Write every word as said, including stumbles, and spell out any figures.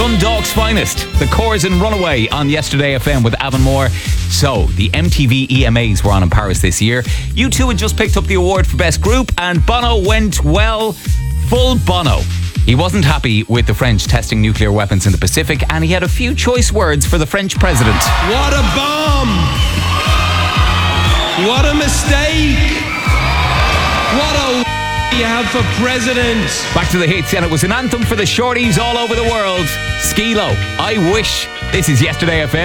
Dundalk's finest, the Coors and Runaway on Yesterday F M with Avon Moore. So, the M T V E M As were on in Paris this year. U two had just picked up the award for Best Group, and Bono went, well, full Bono. He wasn't happy with the French testing nuclear weapons in the Pacific, and he had a few choice words for the French president. What a bomb! What a mistake! What a you have for president! Back to the hits, and it was an anthem for the shorties all over the world. Skee-Lo, I Wish. This is Yesterday F M.